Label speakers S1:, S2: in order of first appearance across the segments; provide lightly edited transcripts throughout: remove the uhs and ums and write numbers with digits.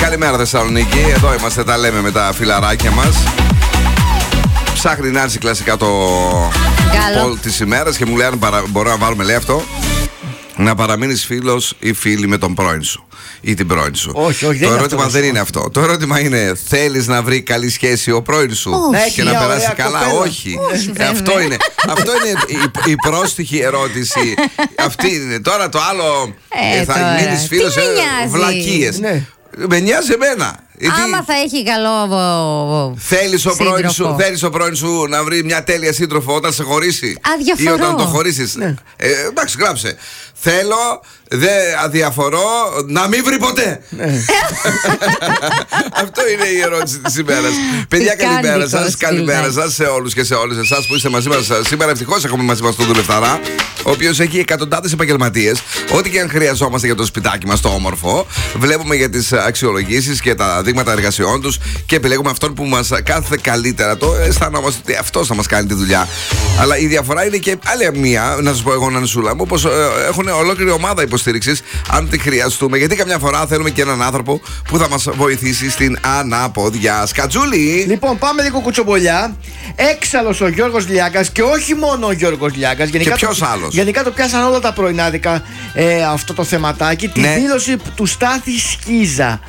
S1: Καλημέρα Θεσσαλονίκη. Εδώ είμαστε, τα λέμε με τα φιλαράκια μας. Ψάχνει να έρθει κλασικά το poll της ημέρας και μου λέει αν μπορώ να βάλουμε, λέει αυτό, να παραμείνεις φίλος ή φίλη με τον πρώην σου ή την πρώην σου.
S2: Όχι,
S1: το ερώτημα δεν είναι αυτό. Το ερώτημα είναι, θέλεις να βρει καλή σχέση ο πρώην σου και να περάσει καλά? Όχι. Αυτό είναι η πρόστιχη ερώτηση. Αυτή είναι. Τώρα το άλλο, θα μείνεις φίλος, βλακίες. Με νοιάζει εμένα.
S3: Άμα θα έχει καλό.
S1: Θέλεις ο πρώην σου να βρει μια τέλεια σύντροφο όταν σε χωρίσει
S3: αδιαφορώ.
S1: ή όταν το χωρίσεις? Εντάξει, γράψε. Θέλω, αδιαφορώ, να μην βρει ποτέ. Αυτό είναι η ερώτηση της ημέρας. Παιδιά, καλημέρα σας. Καλημέρα σας σε όλους και σε όλες εσάς που είστε μαζί μας σήμερα. Ευτυχώς έχουμε μαζί μας τον Δουλευταρά, ο οποίος έχει εκατοντάδες επαγγελματίες. Ό,τι και αν χρειαζόμαστε για το σπιτάκι μας το όμορφο, βλέπουμε για τις αξιολογήσεις και τα δείγματα εργασιών τους και επιλέγουμε αυτόν που μας κάθεται καλύτερα. Το αισθανόμαστε ότι αυτός θα μας κάνει τη δουλειά. Αλλά η διαφορά είναι και άλλη μία, να σας πω εγώ, Νανσούλα μου, πως έχουν ολόκληρη ομάδα υποστήριξης αν τη χρειαστούμε. Γιατί καμιά φορά θέλουμε και έναν άνθρωπο που θα μας βοηθήσει στην ανάποδια. Σκατζούλη!
S2: Λοιπόν, πάμε λίγο κουτσομπολιά. Έξαλλος ο Γιώργος Λιάγκας, και όχι μόνο ο Γιώργος Λιάγκας.
S1: Και ποιος άλλος?
S2: Γενικά το πιάσαν όλα τα πρωινάδικα αυτό το θεματάκι. Τη δήλωση του Στάθη Σκίζα.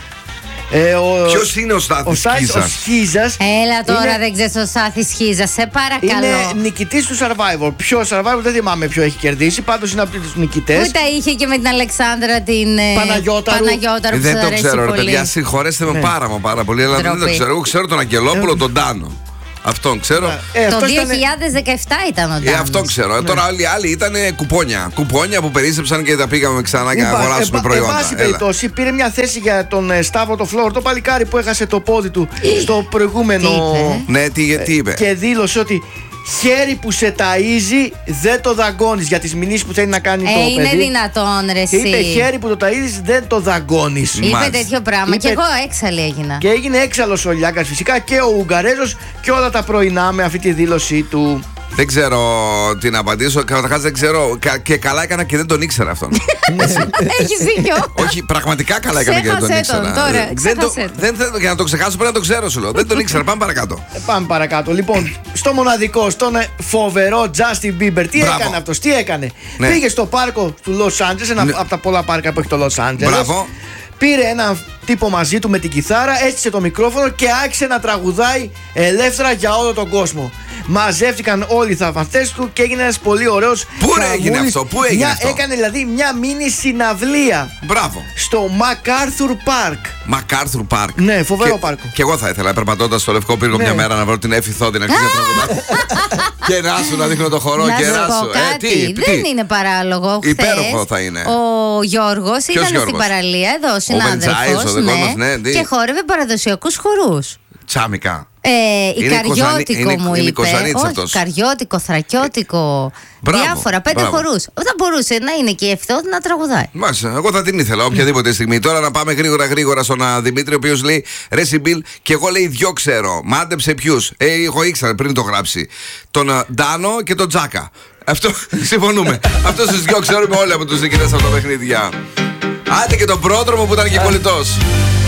S1: Ποιος είναι ο Στάθης
S2: Σκίζας?
S3: Έλα τώρα, δεν ξέρεις ο Στάθης Σκίζας, σε παρακαλώ.
S2: Είναι νικητής του Survivor. Ποιο Survivor δεν θυμάμαι ποιο έχει κερδίσει. Πάντως είναι από τους νικητές.
S3: Που τα είχε και με την Αλεξάνδρα την
S2: Παναγιώταρου.
S1: Δεν το ξέρω, ρε παιδιά. Συγχωρέστε με πάρα πολύ, αλλά δεν το ξέρω. Εγώ ξέρω τον Αγγελόπουλο, τον Τάνο. Αυτόν ξέρω.
S3: Το 2017 ήταν ο Ντάνος.
S1: Αυτόν ξέρω. Τώρα όλοι οι άλλοι ήταν κουπόνια. Κουπόνια που περίσσεψαν και τα πήγαμε ξανά για να αγοράσουμε προϊόντα.
S2: Εν πάση περιπτώσει, πήρε μια θέση για τον Σταύρο το Φλόρ, το παλικάρι που έχασε το πόδι του στο προηγούμενο.
S1: Ναι, τι είπε?
S2: Και δήλωσε ότι χέρι που σε ταΐζει δεν το δαγκώνεις, για τις μηνύσεις που θέλει να κάνει το παιδί.
S3: Είναι δυνατόν, ρε εσύ.
S2: Και είπε χέρι που το ταΐζεις δεν το δαγκώνεις.
S3: Είπε τέτοιο πράγμα. Και εγώ έξαλλη έγινα.
S2: Και έγινε έξαλλος ο Λιάγκας φυσικά, και ο Ουγγαρέζος, και όλα τα πρωινά με αυτή τη δήλωσή του.
S1: Δεν ξέρω τι να απαντήσω. Καταρχάς δεν ξέρω. Και καλά έκανα και δεν τον ήξερα αυτόν.
S3: Έχεις δίκιο.
S1: Όχι, πραγματικά καλά έκανα και δεν τον ήξερα. Για να το ξεχάσω πρέπει να το ξέρω, σου λέω. Δεν τον ήξερα. Πάμε παρακάτω.
S2: Πάμε παρακάτω. Λοιπόν, στο μοναδικό, στον φοβερό Justin Bieber, τι έκανε αυτός, τι έκανε? Πήγε στο πάρκο του Los Angeles, ένα από τα πολλά πάρκα που έχει το Los Angeles.
S1: Μπράβο.
S2: Πήρε έναν τύπο μαζί του με την κιθάρα, έστησε το μικρόφωνο και άρχισε να τραγουδάει ελεύθερα για όλο τον κόσμο. Μαζεύτηκαν όλοι οι θαυμαστές του και έγινε ένας πολύ ωραίος.
S1: Πού έγινε αυτό?
S2: Έκανε δηλαδή μια μίνι συναυλία.
S1: Μπράβο.
S2: Στο MacArthur Park.
S1: MacArthur Park.
S2: Ναι, φοβερό πάρκο.
S1: Και εγώ θα ήθελα, περπατώντας στο Λευκό Πύργο μια μέρα, να βρω την Εύη Θόδη να αρχίσει να τραγουδά. Και να σου να δείχνω το χορό και να σου.
S3: Δεν είναι παράλογο.
S1: Υπέροχο θα είναι.
S3: Ο Γιώργος ήταν στην παραλία εδώ, ο συνάδελφος. Και χόρευε παραδοσιακούς χορούς.
S1: Τσάμικα.
S3: Καριώτικο μου είπε. Όχι, καριώτικο, θρακιώτικο. Διάφορα, 5 χορούς. Θα μπορούσε να είναι και η Ευθόδη να τραγουδάει.
S1: Μάλιστα, εγώ θα την ήθελα οποιαδήποτε στιγμή. Τώρα να πάμε γρήγορα στον Δημήτρη, ο οποίος λέει ρε Σιμπίλ, και εγώ λέει 2 ξέρω. Μάντεψε ποιους? Εγώ ήξερα πριν το γράψει. Τον Ντάνο και τον Τζάκα. Αυτό συμφωνούμε. Αυτούς τους 2 ξέρουμε όλοι από τους νικητές από τα παιχνίδια. Άντε και τον πρόδρομο που ήταν και πολιτός.